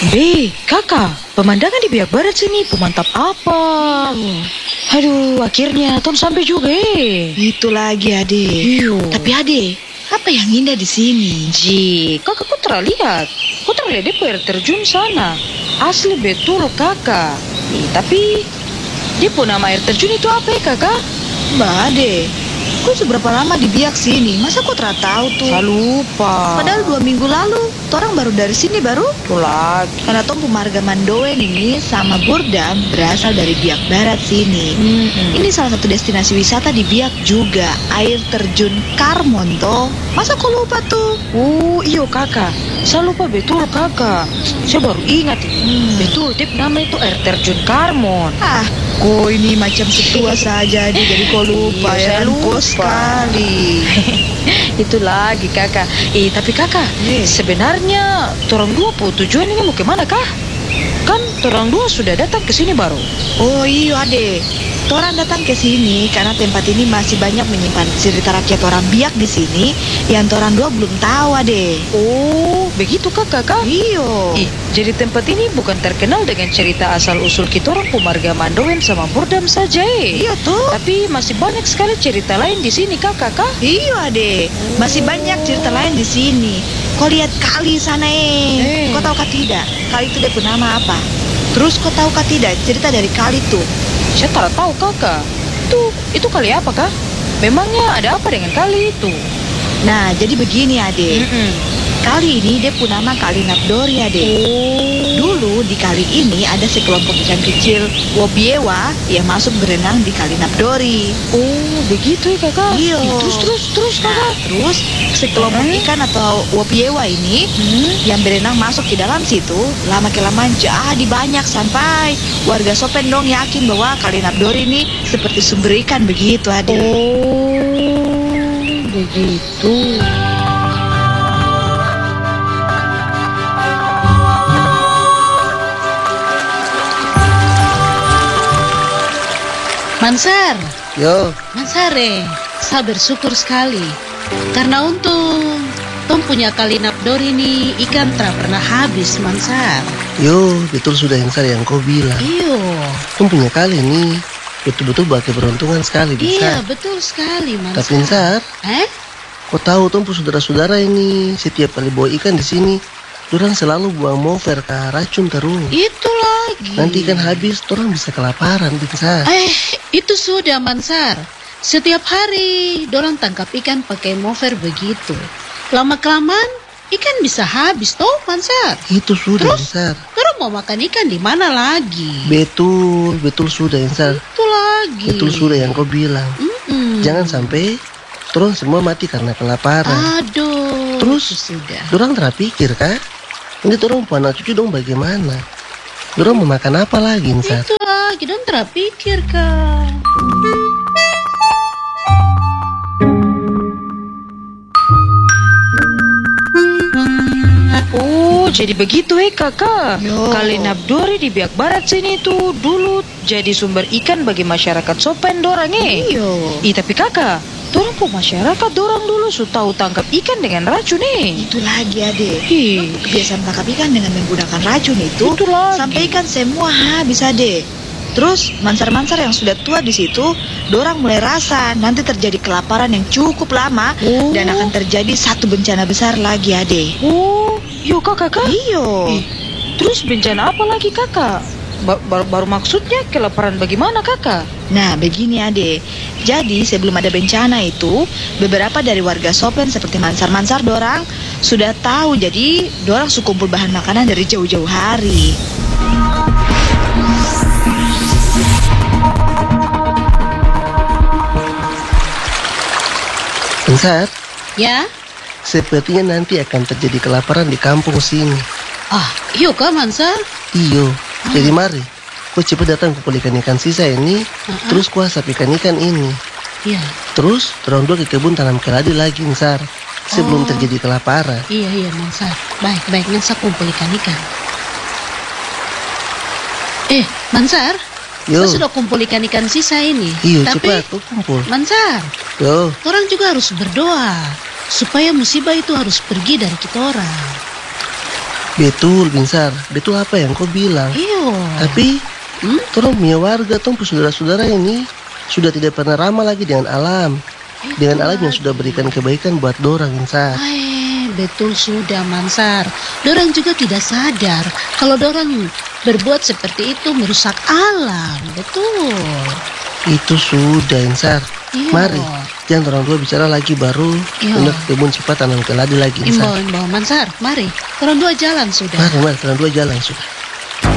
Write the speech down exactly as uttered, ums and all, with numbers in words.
Be, kakak, pemandangan di Biak Barat sini pemantap apa? Aduh, akhirnya Tom sampai juga. Eh. Itu lagi ade. Iyo. Tapi ade, apa yang indah di sini? Ji, kakak kok terlihat? Kok terlihat dia air terjun sana? Asli betul kakak. Eh, tapi dia pun nama air terjun itu apa ya kakak? Mbak ade, kok seberapa lama di Biak sini? Masa kok terat tahu tuh? Saya lupa. Padahal dua minggu lalu, orang baru dari sini baru. Itu lagi. Karena Tom Pemarga Mandoen ini sama Burdam berasal dari Biak Barat sini. Mm-mm. Ini salah satu destinasi wisata di Biak juga, air terjun Karmon toh. Masa kok lupa tuh? Oh iyo kakak, saya lupa betul kakak. Saya baru ingat. Hmm. Betul, tip nama itu air terjun Karmon. Ah, kok ini macam setua saja nih, jadi kok lupa Iya, ya? saya Kok lupa. sekali. Itu lagi kakak. Eh tapi kakak, Eh. sebenarnya torang dua pu tujuan ini mau kemana kah? Kan torang dua sudah datang ke sini baru. Oh iya ade, Toran datang ke sini karena tempat ini masih banyak menyimpan cerita rakyat orang Biak di sini yang Toran dua belum tahu ade. Oh, begitu kah kakak? Iyo. Ih, jadi tempat ini bukan terkenal dengan cerita asal-usul kita orang Pemarga Mandoen sama Burdam saja eh. Iya tuh. Tapi masih banyak sekali cerita lain di sini kah kakak? Iya ade, masih banyak cerita lain di sini. Kau lihat kali sana eh. Eh. Kau tahu kah tidak? Kali itu dia punya nama apa? Terus kau tahu kah tidak cerita dari kali itu? Saya tak tahu kakak. Itu, itu kali apa kah? Memangnya ada apa dengan kali itu? Nah, jadi begini ade. Mm-mm. Kali ini dia punya nama Kali Nabdori ade. Dulu di kali ini ada sekelompok ikan kecil Wobiewa yang masuk berenang di Kali Nabdori. Oh, begitu ya kakak? Iya. Ih, Terus, terus, terus Nah, kakak? terus sekelompok Hmm? ikan atau Wobiewa ini Hmm? yang berenang masuk di dalam situ, lama kelamaan jadi banyak sampai warga Sopendong yakin bahwa Kali Nabdori ini seperti sumber ikan begitu ade. Oh, begitu. Mansar, Yo, Mansare, saya bersyukur sekali. Karena untung, Tom punya Kali Nabdori ini ikan tak pernah habis, Mansar. yo, betul sudah yang saya yang kau bilang. Iyo, Kau punya kali ini betul-betul buat keberuntungan sekali, iya Insar. betul sekali, Mansar. Tapi Insar, Eh? kau tahu Tom saudara-saudara ini setiap kali bawa ikan di sini, orang selalu buang mover ke racun terus. Itu lagi. Nanti ikan habis, orang bisa kelaparan, Insar. Eh, itu sudah, Mansar. Setiap hari, dorang tangkap ikan pakai mover begitu. Lama-kelamaan, ikan bisa habis, toh, Mansar. Itu sudah, Terus? Insar. Dorang mau makan ikan di mana lagi? Betul, betul sudah, Insar. Itu lagi. Betul sudah yang kau bilang. Mm-mm. Jangan sampai orang semua mati karena kelaparan. Aduh. Terus? itu sudah. Dorang terpikir kah? Nanti dorang punya anak cucu dong bagaimana? Dorang mau makan apa lagi, Insar? Itu lagi, don terpikir kan. Oh, jadi begitu eh kakak. Yo. Kali Nabdori di Biak Barat sini tuh dulu jadi sumber ikan bagi masyarakat Sopen dorang eh. Iyo. Ih tapi kakak, dorang po masyarakat dorang dulu su tahu tangkap ikan dengan racun eh. Itu lagi ade. Ih, Kebiasaan tangkap ikan dengan menggunakan racun itu, Itu lagi. sampai ikan semua habis ade. Terus mansar-mansar yang sudah tua di situ, dorang mulai rasa nanti terjadi kelaparan yang cukup lama Oh. dan akan terjadi satu bencana besar lagi ade. Oh, yuk kak kakak. Iyo. Ih, terus bencana apa lagi kakak? Ba- baru, baru maksudnya kelaparan bagaimana kakak? Nah begini ade. Jadi sebelum ada bencana itu, beberapa dari warga Sopen seperti mansar-mansar dorang sudah tahu, jadi dorang su kumpul bahan makanan dari jauh-jauh hari. Insar, Ya? sepertinya nanti akan terjadi kelaparan di kampung sini. Ah, iyo kah, Mansar? Iyo, jadi mari, kau cepat datang kumpul ikan-ikan sisa ini, Uh-uh. terus kau asap ikan-ikan ini. Iya, Terus, terang dua ke kebun tanam keladi lagi, Insar, sebelum Oh. terjadi kelaparan. iya, iya, Mansar. Baik, baik, Mansar kumpul ikan-ikan. Eh, Mansar, Yo, saya sudah kumpul ikan-ikan sisa ini. iyo, Tapi, cepat, kau kumpul. Mansar, Yo, orang juga harus berdoa supaya musibah itu harus pergi dari kita orang. Betul, Binsar. Betul apa yang kau bilang. Iyo. Tapi, Hmm? torang punya warga, tong saudara-saudara ini sudah tidak pernah ramah lagi dengan alam. Dengan alam yang sudah berikan kebaikan buat dorang, Binsar. Eh, betul sudah Mansar. Dorang juga tidak sadar kalau dorang berbuat seperti itu merusak alam. Betul. Itu sudah, Insar. Iya. Mari, jangan orang tua bicara lagi baru. Iya. Pindah ke kebun cepat tanam keladi lagi, Imbo, Insar. imbo Mansar, mari. Orang dua jalan sudah. Mari, mari, orang dua jalan sudah.